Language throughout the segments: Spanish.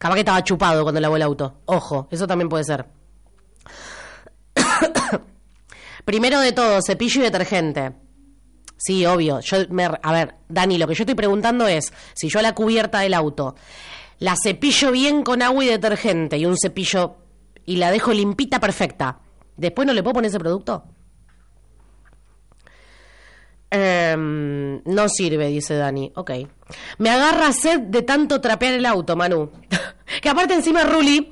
Capaz que estaba chupado cuando lavó el auto. Ojo, eso también puede ser. Primero de todo, cepillo y detergente. Sí, obvio. A ver, Dani, lo que yo estoy preguntando es, si yo la cubierta del auto la cepillo bien con agua y detergente y un cepillo y la dejo limpita, perfecta, ¿después no le puedo poner ese producto? No sirve, dice Dani. Ok. Me agarra sed de tanto trapear el auto, Manu. Que aparte encima Ruli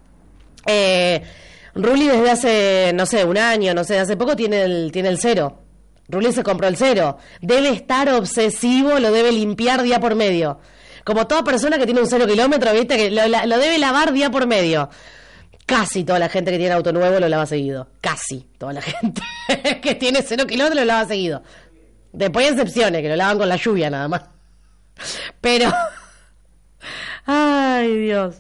desde hace, no sé, un año, no sé, hace poco tiene el cero. Ruli se compró el cero. Debe estar obsesivo, lo debe limpiar día por medio. Como toda persona que tiene un 0 kilómetro, viste, que lo debe lavar día por medio. Casi toda la gente que tiene auto nuevo lo lava seguido. Casi toda la gente que tiene 0 kilómetros lo lava seguido. Después hay excepciones, que lo lavan con la lluvia nada más. Pero... Ay, Dios.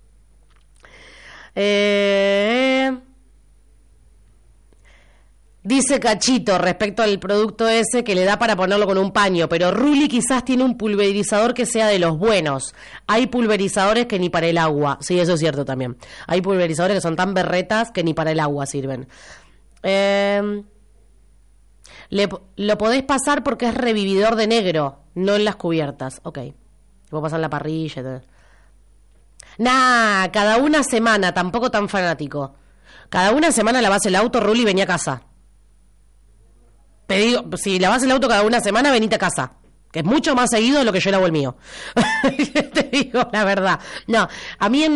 Dice Cachito respecto al producto ese que le da para ponerlo con un paño, pero Ruli quizás tiene un pulverizador que sea de los buenos. Hay pulverizadores que ni para el agua. Sí, eso es cierto también. Hay pulverizadores que son tan berretas que ni para el agua sirven. Lo podés pasar porque es revividor de negro, no en las cubiertas. Ok. Lo puedo pasar en la parrilla y todo. Nah, cada una semana, tampoco tan fanático. Cada una semana lavás el auto, Ruli, vení a casa. Te digo, si lavás el auto cada una semana, venite a casa. Que es mucho más seguido de lo que yo lavo el mío. Te digo la verdad. No, a mí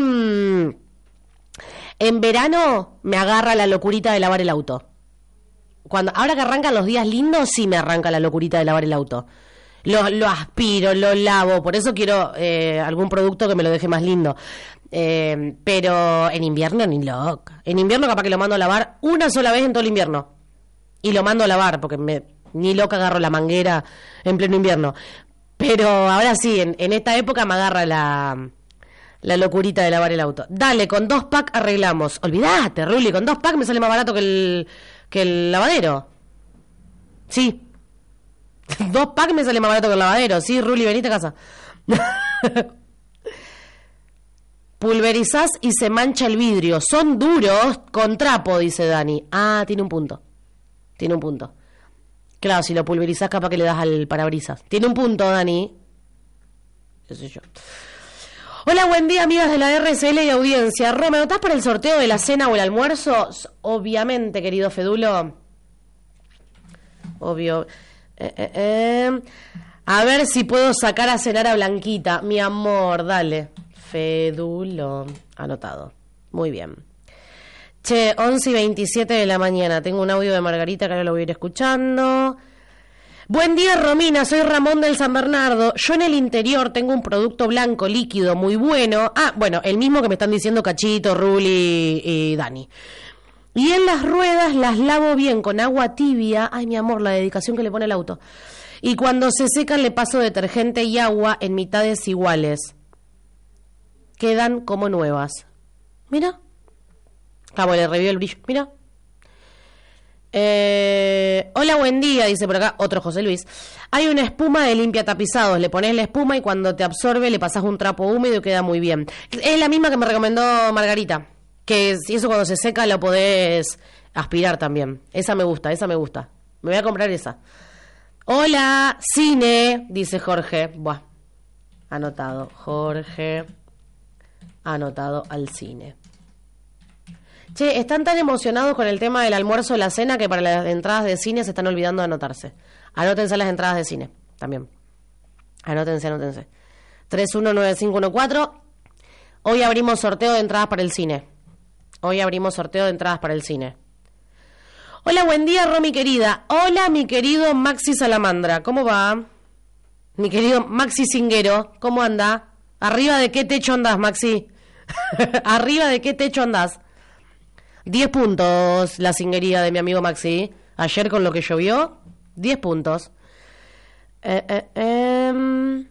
en verano me agarra la locurita de lavar el auto. Ahora que arrancan los días lindos, sí me arranca la locurita de lavar el auto. Lo aspiro, lo lavo, por eso quiero algún producto que me lo deje más lindo. Pero en invierno ni loca. En invierno capaz que lo mando a lavar una sola vez en todo el invierno. Y lo mando a lavar, porque ni loca agarro la manguera en pleno invierno. Pero ahora sí, en esta época me agarra la locurita de lavar el auto. Dale, con 2 packs arreglamos. Olvídate, Ruli, con 2 packs me sale más barato que el lavadero. Sí. 2 packs me sale más barato que el lavadero. Sí, Ruli, venite a casa. Pulverizás y se mancha el vidrio. Son duros con trapo, dice Dani. Ah, tiene un punto. Claro, si lo pulverizás capaz que le das al parabrisas. Tiene un punto, Dani. Qué sé yo. Hola, buen día, amigas de la RSL y audiencia. ¿Me anotás para el sorteo de la cena o el almuerzo? Obviamente, querido Fedulo. Obvio. A ver si puedo sacar a cenar a Blanquita. Mi amor, dale. Fedulo. Anotado. Muy bien. Che, 11:27 de la mañana. Tengo un audio de Margarita que ahora lo voy a ir escuchando. Buen día, Romina. Soy Ramón del San Bernardo. Yo en el interior tengo un producto blanco líquido muy bueno. Ah, bueno, el mismo que me están diciendo Cachito, Ruli y Dani. Y en las ruedas las lavo bien con agua tibia. Ay, mi amor, la dedicación que le pone el auto. Y cuando se secan le paso detergente y agua en mitades iguales. Quedan como nuevas. Mira. Acabo le revió el brillo. Mira. Hola, buen día, dice por acá otro José Luis. Hay una espuma de limpia tapizados. Le pones la espuma y cuando te absorbe le pasas un trapo húmedo y queda muy bien. Es la misma que me recomendó Margarita. Que si eso cuando se seca lo podés aspirar también. Esa me gusta. Me voy a comprar esa. Hola, cine, dice Jorge. Buah. Anotado. Jorge. Anotado al cine. Che, están tan emocionados con el tema del almuerzo o la cena que para las entradas de cine se están olvidando de anotarse. Anótense las entradas de cine también. Anótense. 319514. Hoy abrimos sorteo de entradas para el cine. Hola, buen día, Romy querida. Hola, mi querido Maxi Salamandra. ¿Cómo va? Mi querido Maxi Cinguero. ¿Cómo anda? ¿Arriba de qué techo andás, Maxi? ¿Arriba de qué techo andás? 10 puntos la cinguería de mi amigo Maxi. Ayer con lo que llovió, 10 puntos. ¿Qué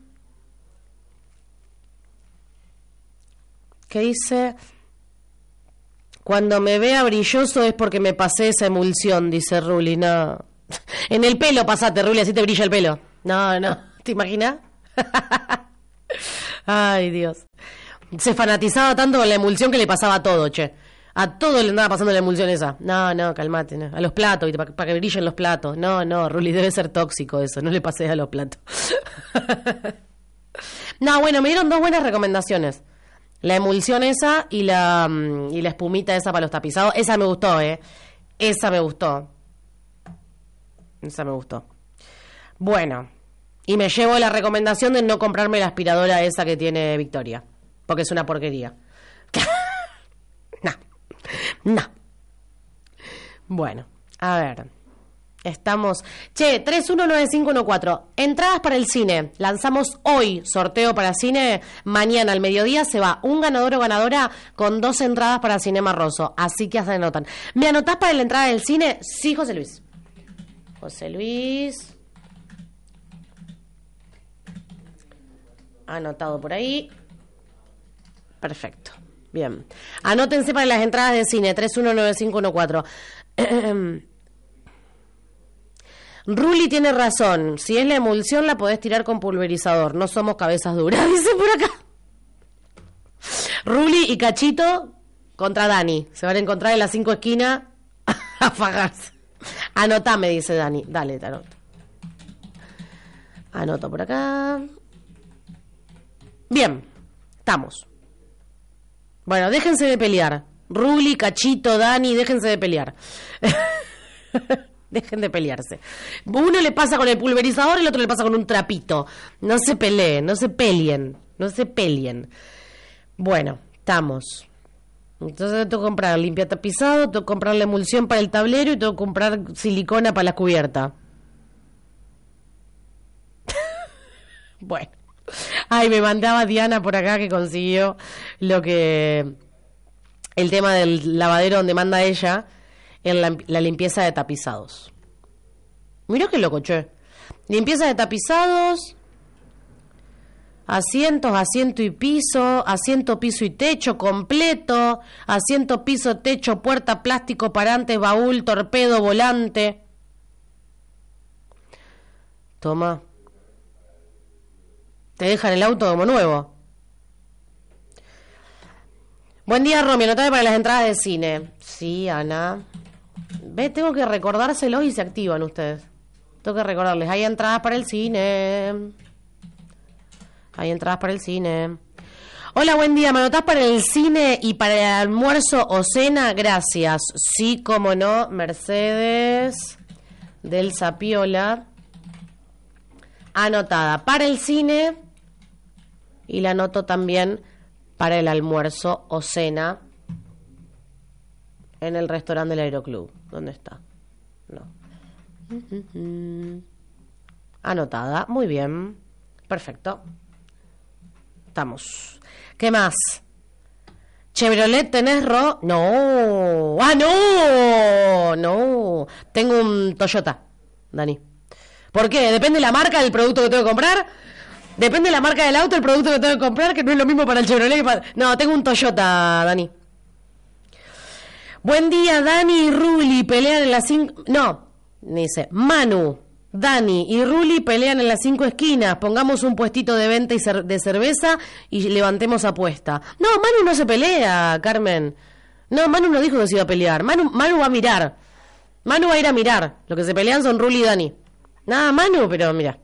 dice? Cuando me vea brilloso es porque me pasé esa emulsión, dice Ruli. No. En el pelo pasate, Ruli, así te brilla el pelo. No. ¿Te imaginas? Ay, Dios. Se fanatizaba tanto con la emulsión que le pasaba todo, che. A todo le andaba pasando la emulsión esa. No, calmate. No. A los platos, para que brillen los platos. No, Ruli, debe ser tóxico eso. No le pases a los platos. No, bueno, me dieron 2 buenas recomendaciones. La emulsión esa y la espumita esa para los tapizados. Esa me gustó, Esa me gustó. Bueno, y me llevo la recomendación de no comprarme la aspiradora esa que tiene Victoria, porque es una porquería. No. Bueno, a ver. Estamos... Che, 319514. Entradas para el cine. Lanzamos hoy sorteo para cine. Mañana al mediodía se va un ganador o ganadora con 2 entradas para Cinema Rosso. Así que se anotan. ¿Me anotás para la entrada del cine? Sí, José Luis. Anotado por ahí. Perfecto. Bien. Anótense para las entradas de cine. 319514. Ruli tiene razón. Si es la emulsión, la podés tirar con pulverizador. No somos cabezas duras, dice por acá. Ruli y Cachito contra Dani. Se van a encontrar en las 5 esquinas a fajarse. Anotame, dice Dani. Dale, te anoto. Anoto por acá. Bien, estamos. Bueno, déjense de pelear. Ruli, Cachito, Dani, déjense de pelear. Dejen de pelearse. Uno le pasa con el pulverizador y el otro le pasa con un trapito. No se peleen, no se peleen. Bueno, estamos. Entonces tengo que comprar limpiatapizado, tengo que comprar la emulsión para el tablero y tengo que comprar silicona para la cubierta. Bueno. Ay, me mandaba Diana por acá que consiguió el tema del lavadero donde manda ella en la limpieza de tapizados. Mirá qué loco, che. Limpieza de tapizados, asiento y piso, asiento, piso y techo completo, asiento, piso, techo, puerta, plástico, parantes, baúl, torpedo, volante. Toma. Te dejan el auto como nuevo. Buen día, Romy. Anotame para las entradas de cine. Sí, Ana. Ve, tengo que recordárselo y se activan ustedes. Tengo que recordarles. Hay entradas para el cine. Hola, buen día. ¿Me anotás para el cine y para el almuerzo o cena? Gracias. Sí, cómo no. Mercedes del Zapiola. Anotada para el cine. Y la anoto también para el almuerzo o cena en el restaurante del Aeroclub. ¿Dónde está? No. Anotada. Muy bien. Perfecto. Estamos. ¿Qué más? ¿Chevrolet tenés No. ¡Ah, no! No. Tengo un Toyota, Dani. ¿Por qué? Depende de la marca del producto que tengo que comprar. Depende de la marca del auto, el producto que tengo que comprar, que no es lo mismo para el Chevrolet que para... No, tengo un Toyota, Dani. Buen día, Dani y Ruli pelean en las 5... No, dice, Manu, Dani y Ruli pelean en las 5 esquinas. Pongamos un puestito de venta de cerveza y levantemos apuesta. No, Manu no se pelea, Carmen. No, Manu no dijo que se iba a pelear. Manu va a mirar. Manu va a ir a mirar. Lo que se pelean son Ruli y Dani. Nada, Manu, pero mira.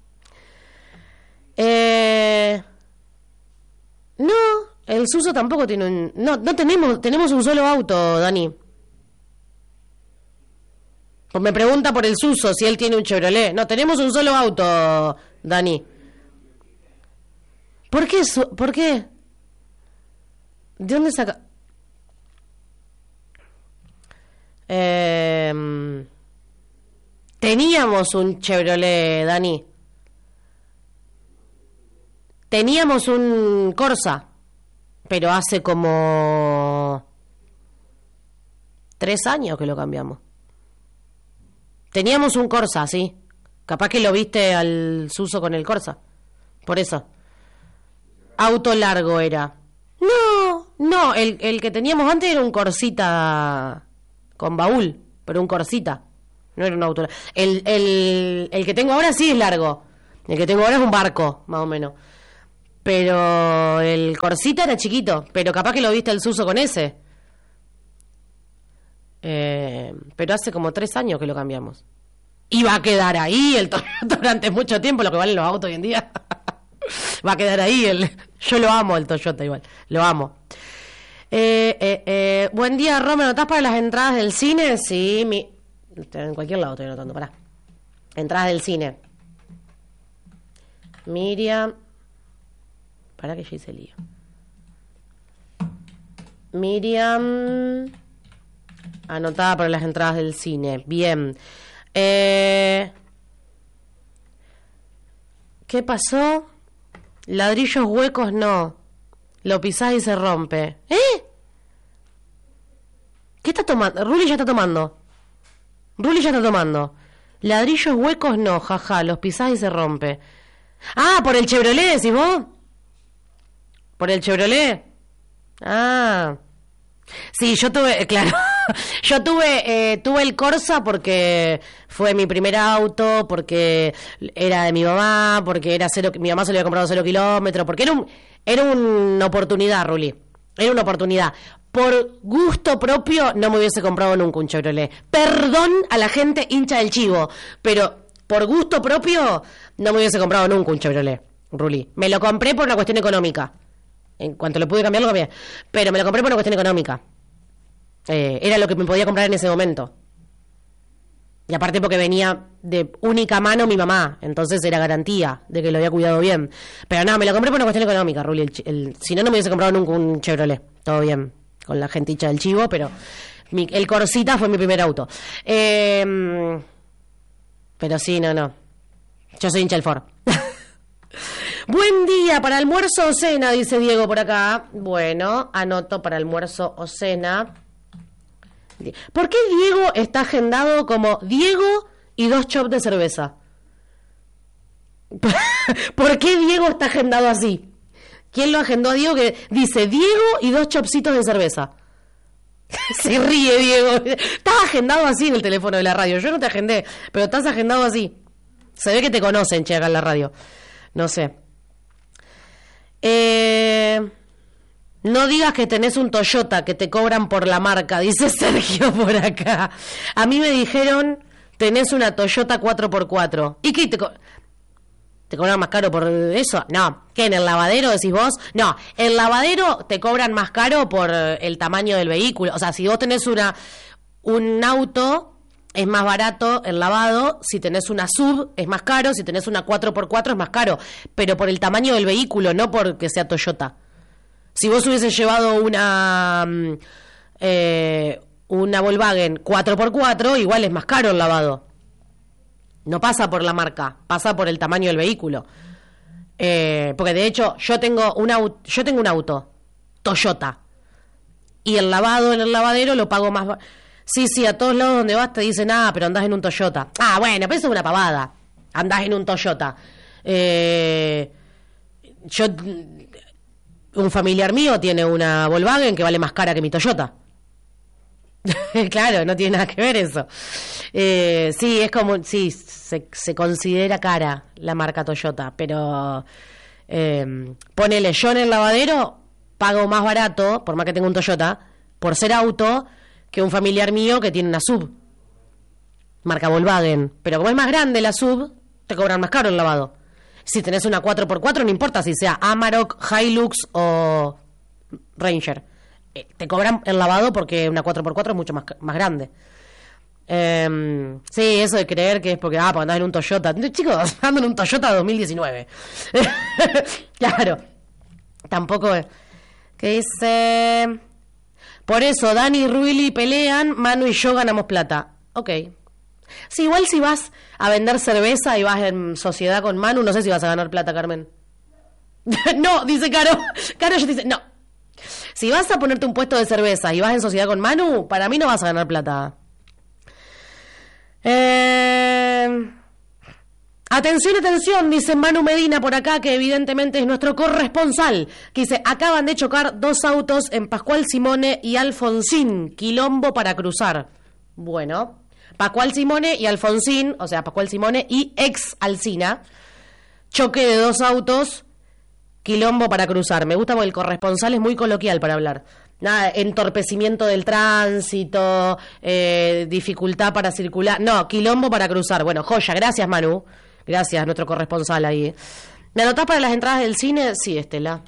No, el Suso tampoco tiene un... No tenemos un solo auto, Dani. Pues me pregunta por el Suso si él tiene un Chevrolet. No, tenemos un solo auto, Dani. ¿Por qué eso? ¿Por qué? ¿De dónde saca? Teníamos un Chevrolet, Dani. Teníamos un Corsa, pero hace como 3 años que lo cambiamos. Teníamos un Corsa, sí. Capaz que lo viste al Suso con el Corsa. Por eso. Auto largo era. No, el que teníamos antes era un Corsita con baúl, pero un Corsita. No era un auto. El que tengo ahora sí es largo. El que tengo ahora es un barco, más o menos. Pero el Corsita era chiquito, pero capaz que lo viste el Suso con ese. Pero hace como 3 años que lo cambiamos. Y va a quedar ahí el Toyota durante mucho tiempo, lo que valen los autos hoy en día. Va a quedar ahí. Yo lo amo, el Toyota igual. Lo amo. Buen día, Rome. ¿Anotás para las entradas del cine? Sí, en cualquier lado estoy anotando, pará. Entradas del cine. Miriam. Pará que ya hice lío. Miriam. Anotada para las entradas del cine. Bien. ¿Qué pasó? Ladrillos huecos no. Lo pisás y se rompe. ¿Qué está tomando? Ruli ya está tomando. Ladrillos huecos no, jaja. Los pisás y se rompe. Ah, por el Chevrolet, decís vos. ¿Por el Chevrolet? Ah. Sí, yo tuve, claro, tuve el Corsa porque fue mi primer auto, porque era de mi mamá, porque era mi mamá se lo había comprado 0 kilómetros, porque era una oportunidad, Ruli, era una oportunidad. Por gusto propio no me hubiese comprado nunca un Chevrolet. Perdón a la gente hincha del chivo, pero por gusto propio no me hubiese comprado nunca un Chevrolet, Ruli. Me lo compré por una cuestión económica. En cuanto lo pude cambiar, lo cambié. Pero me lo compré por una cuestión económica. Era lo que me podía comprar en ese momento. Y aparte porque venía de única mano mi mamá. Entonces era garantía de que lo había cuidado bien. Pero no, me lo compré por una cuestión económica, Ruli. Si no, no me hubiese comprado nunca un Chevrolet. Todo bien. Con la genticha del chivo, pero el Corsita fue mi primer auto. Pero sí, no. Yo soy hincha del Ford. Buen día, para almuerzo o cena, dice Diego por acá. Bueno, anoto para almuerzo o cena. ¿Por qué Diego está agendado como Diego y 2 chops de cerveza? ¿Por qué Diego está agendado así? ¿Quién lo agendó a Diego que dice Diego y 2 chopsitos de cerveza? Se ríe Diego. Estás agendado así en el teléfono de la radio. Yo no te agendé, pero estás agendado así. Se ve que te conocen, che, acá en la radio. No sé. No digas que tenés un Toyota, que te cobran por la marca, dice Sergio por acá. A mí me dijeron, tenés una Toyota 4x4. ¿Y qué te cobran más caro por eso? No. ¿Qué, en el lavadero decís vos? No, el lavadero te cobran más caro por el tamaño del vehículo. O sea, si vos tenés un auto, es más barato el lavado. Si tenés una sub, es más caro. Si tenés una 4x4, es más caro. Pero por el tamaño del vehículo, no porque sea Toyota. Si vos hubieses llevado una Volkswagen 4x4, igual es más caro el lavado. No pasa por la marca, pasa por el tamaño del vehículo. Porque de hecho yo tengo un auto Toyota y el lavado en el lavadero lo pago más. Sí, a todos lados donde vas te dicen, pero andás en un Toyota. Ah, bueno, pero eso es una pavada. Andás en un Toyota. Un familiar mío tiene una Volkswagen que vale más cara que mi Toyota. Claro, no tiene nada que ver eso. Sí, es como, sí, se considera cara la marca Toyota, pero ponele, yo en el lavadero pago más barato, por más que tenga un Toyota, por ser auto, que un familiar mío que tiene una sub, marca Volkswagen. Pero como es más grande la sub, te cobran más caro el lavado. Si tenés una 4x4, no importa si sea Amarok, Hilux o Ranger. Te cobran el lavado porque una 4x4 es mucho más grande. Sí, eso de creer que es porque andás en un Toyota. Chicos, ando en un Toyota 2019. Claro. Tampoco es. ¿Qué dice? Por eso, Dani y Ruili pelean, Manu y yo ganamos plata. Ok. Sí, igual si vas a vender cerveza y vas en sociedad con Manu, no sé si vas a ganar plata, Carmen. No, dice Caro. Caro ya dice, no. Si vas a ponerte un puesto de cerveza y vas en sociedad con Manu, para mí no vas a ganar plata. Atención, dice Manu Medina por acá, que evidentemente es nuestro corresponsal, que dice, acaban de chocar 2 autos en Pascual Simone y Alfonsín, quilombo para cruzar. Bueno, Pascual Simone y Alfonsín, o sea, Pascual Simone y ex Alsina, choque de 2 autos Quilombo para cruzar. Me gusta porque el corresponsal es muy coloquial para hablar. Nada, entorpecimiento del tránsito, dificultad para circular. No, quilombo para cruzar. Bueno, joya. Gracias, Manu. Gracias, nuestro corresponsal ahí. ¿Me anotás para las entradas del cine? Sí, Estela.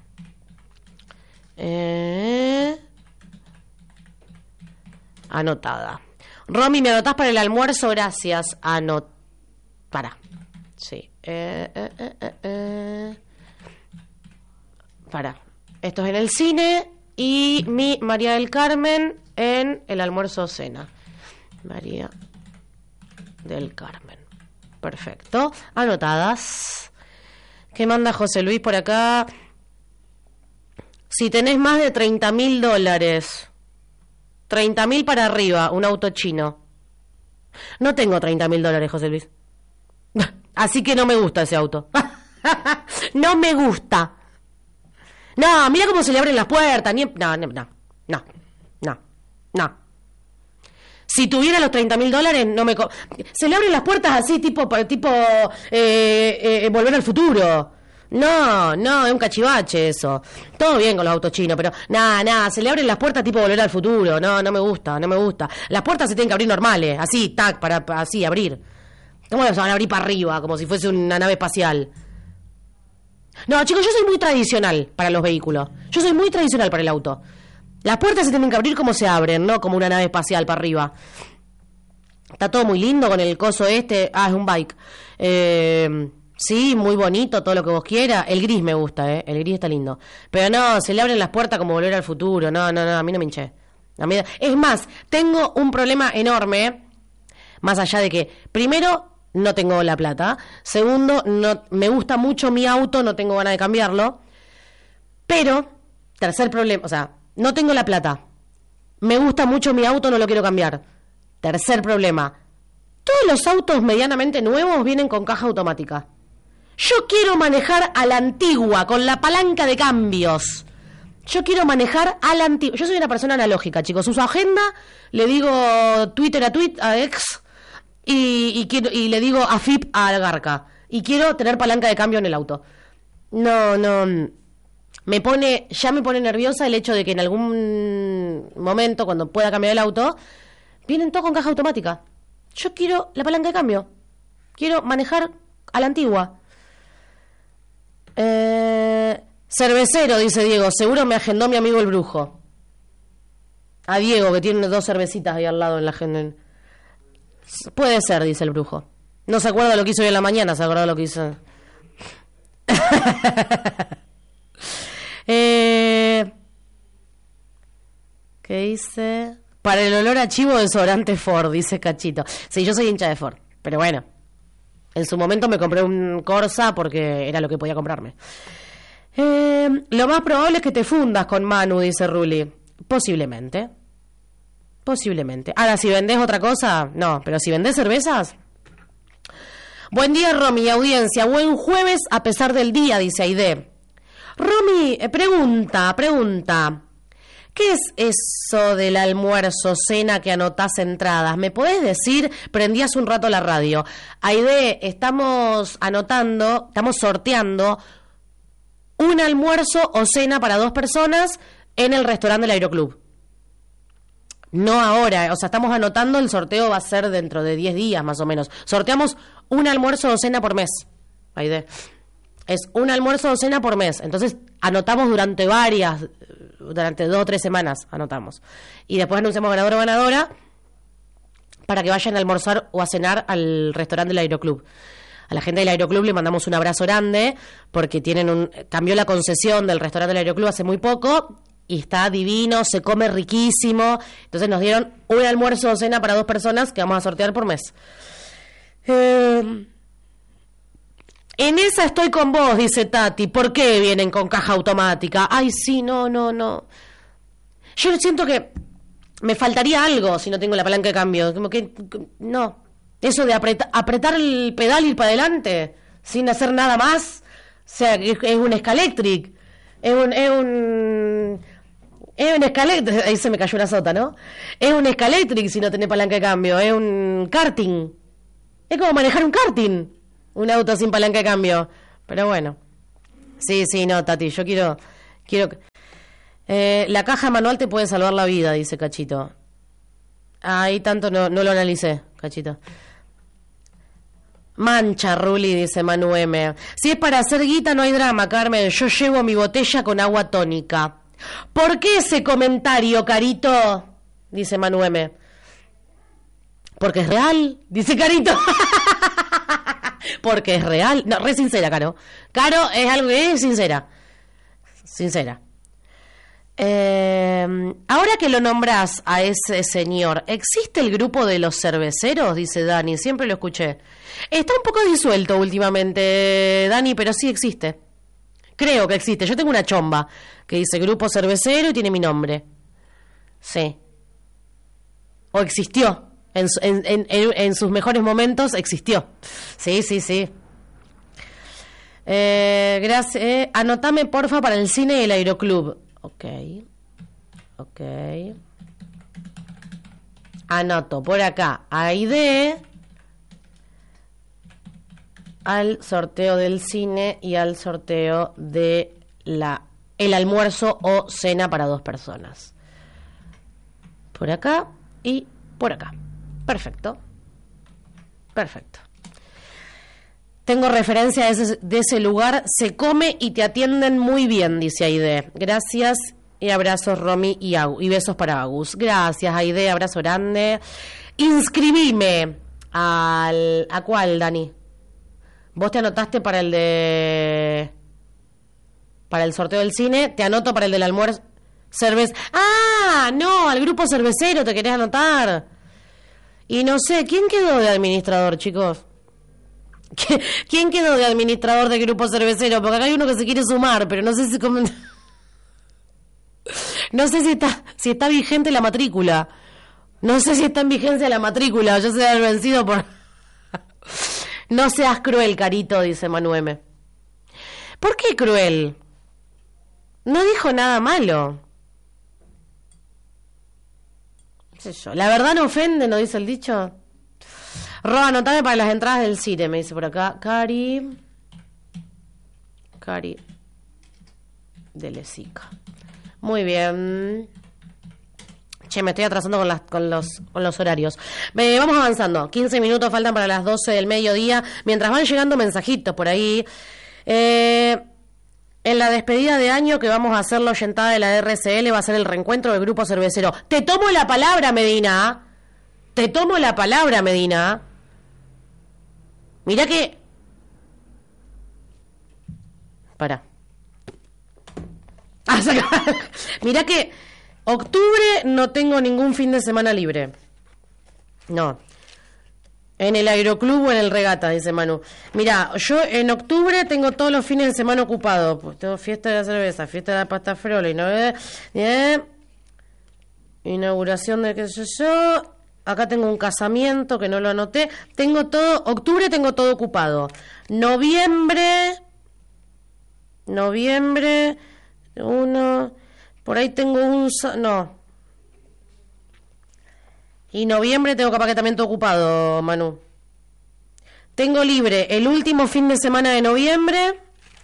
Anotada. Romy, ¿me anotás para el almuerzo? Gracias. Para. Sí. Para. Esto es en el cine y mi María del Carmen en el almuerzo cena. María del Carmen. Perfecto. Anotadas. ¿Qué manda José Luis por acá? Si tenés más de $30.000, 30.000 para arriba, un auto chino. No tengo $30.000, José Luis. Así que no me gusta ese auto. No me gusta. No, mira cómo se le abren las puertas. No. Si tuviera los $30.000, no me... Se le abren las puertas así, tipo Volver al Futuro. No, es un cachivache eso. Todo bien con los autos chinos, pero se le abren las puertas tipo Volver al Futuro. No me gusta. Las puertas se tienen que abrir normales, así, para así abrir. ¿Cómo se van a abrir para arriba, como si fuese una nave espacial? No, chicos, yo soy muy tradicional para los vehículos. Yo soy muy tradicional para el auto. Las puertas se tienen que abrir como se abren, no como una nave espacial para arriba. Está todo muy lindo con el coso este. Es un bike. Sí, muy bonito, todo lo que vos quieras. El gris me gusta, el gris está lindo. Pero no, se le abren las puertas como Volver al Futuro. No, a mí no me hinché. Es más, tengo un problema enorme. Más allá de que, primero, no tengo la plata. Segundo, no me gusta mucho mi auto, no tengo ganas de cambiarlo. Pero, tercer problema, o sea, no tengo la plata. Me gusta mucho mi auto, no lo quiero cambiar. Tercer problema, todos los autos medianamente nuevos vienen con caja automática. Yo quiero manejar a la antigua, con la palanca de cambios. Yo quiero manejar a la antigua. Yo soy una persona analógica, chicos. Uso agenda, le digo Twitter a X y le digo AFIP a Garca. Y quiero tener palanca de cambio en el auto. No. Ya me pone nerviosa el hecho de que en algún momento, cuando pueda cambiar el auto, vienen todos con caja automática. Yo quiero la palanca de cambio. Quiero manejar a la antigua. Cervecero, dice Diego. Seguro me agendó mi amigo el brujo. A Diego, que tiene 2 cervecitas ahí al lado en la agenda. Puede ser, dice el brujo. No se acuerda lo que hizo hoy en la mañana, se acuerda lo que hizo. ¿Qué dice? Para el olor a chivo, desodorante Ford, dice Cachito. Sí, yo soy hincha de Ford, pero bueno. En su momento me compré un Corsa porque era lo que podía comprarme. Lo más probable es que te fundas con Manu, dice Ruli. Posiblemente. Ahora, si vendés otra cosa, no. Pero si vendés cervezas... Buen día, Romy, audiencia. Buen jueves a pesar del día, dice Aide. Romy, pregunta. ¿Qué es eso del almuerzo, cena que anotás entradas? ¿Me podés decir? Prendí hace un rato la radio. Aide, estamos sorteando un almuerzo o cena para 2 personas en el restaurante del Aeroclub. No ahora, o sea, estamos anotando, el sorteo va a ser dentro de 10 días más o menos. Sorteamos un almuerzo o cena por mes. Aide. Es un almuerzo o cena por mes. Entonces, anotamos durante 2 o 3 semanas, anotamos. Y después anunciamos ganador o ganadora para que vayan a almorzar o a cenar al restaurante del Aeroclub. A la gente del Aeroclub le mandamos un abrazo grande porque cambió la concesión del restaurante del Aeroclub hace muy poco y está divino, se come riquísimo. Entonces nos dieron un almuerzo o cena para 2 personas que vamos a sortear por mes. En esa estoy con vos, dice Tati. ¿Por qué vienen con caja automática? Ay, sí, no. Yo siento que me faltaría algo si no tengo la palanca de cambio. Como que, no. Eso de apretar el pedal y ir para adelante sin hacer nada más. O sea, es un Scalectric. Es un Scalectric. Ahí se me cayó una sota, ¿no? Es un Scalectric si no tenés palanca de cambio. Es un karting. Es como manejar un karting. Un auto sin palanca de cambio. Pero bueno. Sí, no, Tati, yo quiero... la caja manual te puede salvar la vida, dice Cachito. Ahí tanto no lo analicé, Cachito. Mancha, Ruli, dice Manu M. Si es para hacer guita no hay drama, Carmen. Yo llevo mi botella con agua tónica. ¿Por qué ese comentario, Carito? Dice Manu M. Porque es real, dice Carito. Porque es real. No, re sincera, Caro. Caro es algo que es sincera. Sincera. Ahora que lo nombrás a ese señor, ¿existe el grupo de los cerveceros? Dice Dani, siempre lo escuché. Está un poco disuelto últimamente, Dani, pero sí existe. Creo que existe. Yo tengo una chomba que dice grupo cervecero y tiene mi nombre. Sí. O existió. En sus mejores momentos existió. Sí. Gracias. Anotame porfa para el cine y el aeroclub. Ok. Anoto por acá Aide al sorteo del cine y al sorteo de el almuerzo o cena para 2 personas. Por acá y por acá. Perfecto. Tengo referencia de ese lugar. Se come y te atienden muy bien, dice Aide. Gracias y abrazos, Romy y besos para Agus. Gracias, Aide. Abrazo grande. Inscribime ¿a cuál, Dani? Vos te anotaste para el sorteo del cine. Te anoto para el del almuerzo. No, al grupo cervecero te querés anotar. Y no sé, ¿quién quedó de administrador, chicos? ¿Quién quedó de administrador del grupo cervecero? Porque acá hay uno que se quiere sumar, pero no sé si no sé si está vigente la matrícula. No sé si está en vigencia la matrícula. Yo se he vencido por... No seas cruel, Carito, dice Manu M. ¿Por qué cruel? No dijo nada malo. ¿Qué sé yo? La verdad no ofende, ¿no dice el dicho? Roa, anotame para las entradas del cine, me dice por acá. Cari de Lesica. Muy bien. Che, me estoy atrasando con los horarios. Vamos avanzando. 15 minutos faltan para las 12 del mediodía. Mientras van llegando mensajitos por ahí. En la despedida de año que vamos a hacer la oyentada de la RCL va a ser el reencuentro del grupo cervecero. Te tomo la palabra, Medina. Mirá que... Mirá que octubre no tengo ningún fin de semana libre. No. En el aeroclub o en el regata, dice Manu. Mirá, yo en octubre tengo todos los fines de semana ocupados. Pues tengo fiesta de la cerveza, fiesta de la pasta frola, inauguración de qué sé yo... Acá tengo un casamiento que no lo anoté. Octubre tengo todo ocupado. Noviembre, por ahí tengo no. Y noviembre tengo capaz que también todo ocupado, Manu. Tengo libre el último fin de semana de noviembre.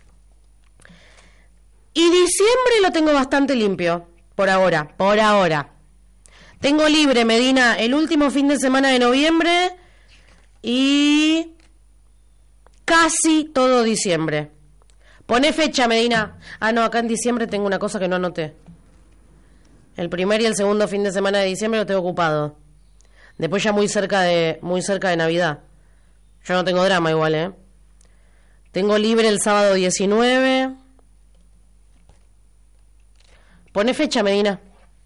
Y diciembre lo tengo bastante limpio, por ahora. Tengo libre, Medina, el último fin de semana de noviembre y casi todo diciembre. Poné fecha, Medina. No, acá en diciembre tengo una cosa que no anoté. El primer y el segundo fin de semana de diciembre lo tengo ocupado. Después ya muy cerca de Navidad. Yo no tengo drama igual, Tengo libre el sábado 19. Poné fecha, Medina.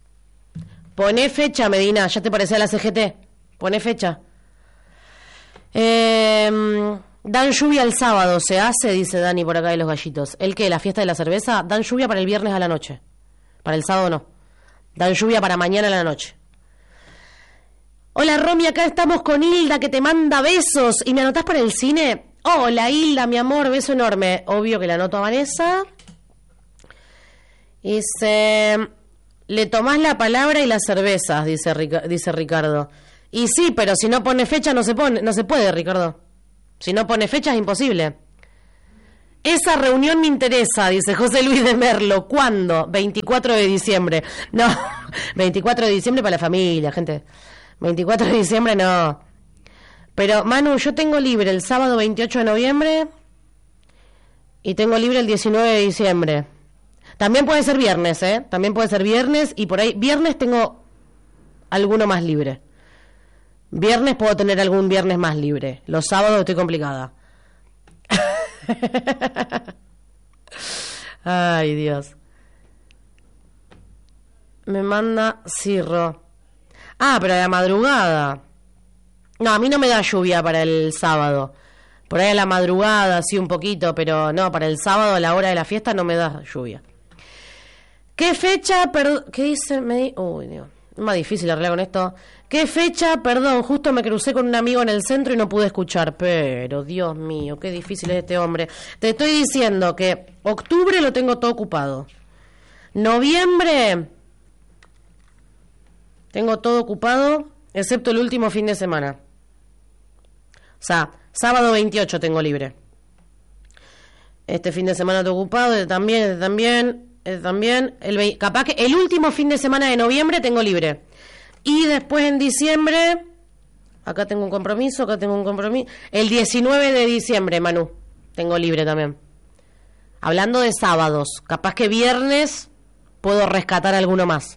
¿Ya te parecía la CGT? Poné fecha. Dan lluvia el sábado, ¿se hace? Dice Dani por acá de los gallitos. ¿El qué? ¿La fiesta de la cerveza? Dan lluvia para el viernes a la noche. Para el sábado no. Dan lluvia para mañana a la noche. Hola, Romy, acá estamos con Hilda que te manda besos. ¿Y me anotás para el cine? Hola, Hilda, mi amor, beso enorme. Obvio que la anoto a Vanessa. Dice... Le tomás la palabra y las cervezas, dice Ricardo. Y sí, pero si no pone fecha no se puede, Ricardo. Si no pone fecha es imposible. Esa reunión me interesa, dice José Luis de Merlo. ¿Cuándo? 24 de diciembre. No, 24 de diciembre para la familia, gente. 24 de diciembre no. Pero, Manu, yo tengo libre el sábado 28 de noviembre y tengo libre el 19 de diciembre. También puede ser viernes, ¿eh? También puede ser viernes y por ahí... Viernes tengo alguno más libre. Viernes puedo tener algún viernes más libre. Los sábados estoy complicada. Ay, Dios. Me manda Cirro. Ah, pero a la madrugada. No, a mí no me da lluvia para el sábado. Por ahí a la madrugada, sí, un poquito, pero no, para el sábado a la hora de la fiesta no me da lluvia. ¿Qué fecha? ¿Qué dice? Uy, Dios. Es más difícil arreglar con esto. ¿Qué fecha? Perdón, justo me crucé con un amigo en el centro y no pude escuchar. Pero, Dios mío, qué difícil es este hombre. Te estoy diciendo que octubre lo tengo todo ocupado. Noviembre tengo todo ocupado, excepto el último fin de semana. O sea, sábado 28 tengo libre. Este fin de semana estoy ocupado, también. Capaz que el último fin de semana de noviembre tengo libre. Y después en diciembre, acá tengo un compromiso. El 19 de diciembre, Manu, tengo libre también. Hablando de sábados, capaz que viernes puedo rescatar alguno más.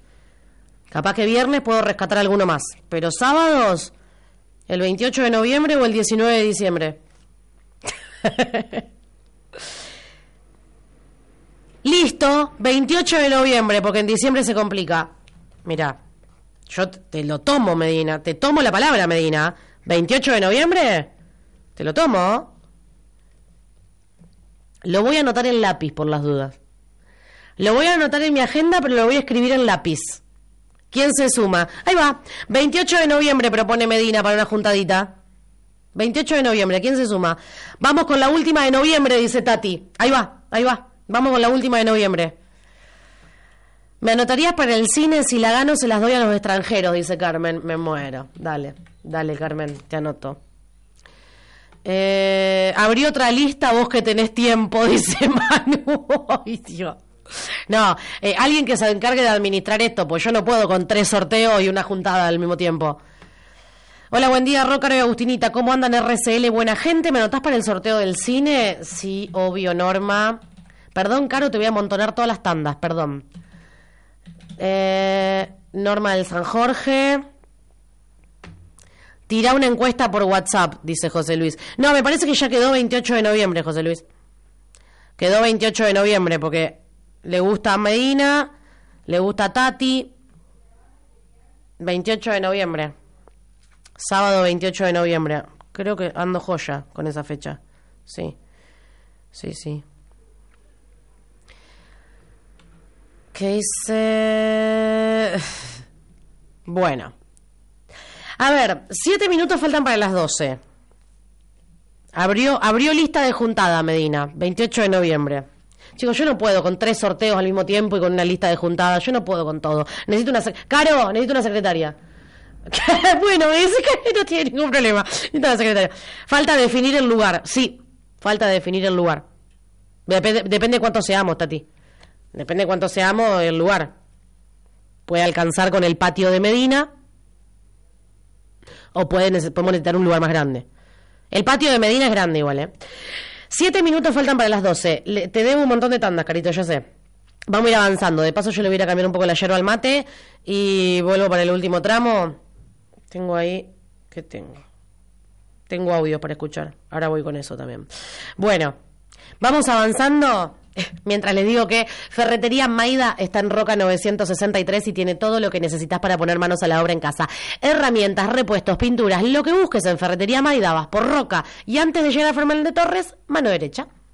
Pero sábados, el 28 de noviembre o el 19 de diciembre. Listo, 28 de noviembre, porque en diciembre se complica. Mirá, yo te lo tomo, Medina. Te tomo la palabra, Medina. 28 de noviembre, te lo tomo. Lo voy a anotar en lápiz por las dudas. Lo voy a anotar en mi agenda, pero lo voy a escribir en lápiz. ¿Quién se suma? Ahí va. 28 de noviembre propone Medina para una juntadita. 28 de noviembre, ¿quién se suma? Vamos con la última de noviembre, dice Tati. Ahí va. Vamos con la última de noviembre. Me anotarías para el cine, si la gano se las doy a los extranjeros, dice Carmen. Me muero. Dale, Carmen, te anoto. Abrí otra lista, vos que tenés tiempo, dice Manu. Ay, Dios. No, alguien que se encargue de administrar esto, pues yo no puedo con 3 sorteos y una juntada al mismo tiempo. Hola, buen día, Rócaro y Agustinita. ¿Cómo andan, RCL? Buena gente. ¿Me anotás para el sorteo del cine? Sí, obvio, Norma. Perdón, Caro, te voy a amontonar todas las tandas, perdón. Norma del San Jorge. Tira una encuesta por WhatsApp, dice José Luis. No, me parece que ya quedó 28 de noviembre, José Luis. Quedó 28 de noviembre porque le gusta a Medina, le gusta a Tati. 28 de noviembre. Sábado 28 de noviembre. Creo que ando joya con esa fecha. Sí. ¿Qué hice? Bueno. A ver, 7 minutos faltan para las 12. Abrió lista de juntada, Medina. 28 de noviembre. Chicos, yo no puedo con 3 sorteos al mismo tiempo y con una lista de juntada. Yo no puedo con todo. Necesito una secretaria. Bueno, me dice que no tiene ningún problema. Necesito una secretaria. Falta definir el lugar. Sí, falta definir el lugar. Depende de cuánto seamos, Tati. Depende de cuánto seamos el lugar. Puede alcanzar con el patio de Medina o podemos necesitar un lugar más grande. El patio de Medina es grande igual, 7 minutos faltan para las 12. Te debo un montón de tandas, Carito, yo sé. Vamos a ir avanzando. De paso yo le voy a ir a cambiar un poco la yerba al mate y vuelvo para el último tramo. Tengo ahí... ¿Qué tengo? Tengo audios para escuchar. Ahora voy con eso también. Bueno, vamos avanzando. Mientras les digo que Ferretería Maida está en Roca 963 y tiene todo lo que necesitas para poner manos a la obra en casa. Herramientas, repuestos, pinturas, lo que busques en Ferretería Maida, vas por Roca y antes de llegar a Fernández de Torres, mano derecha.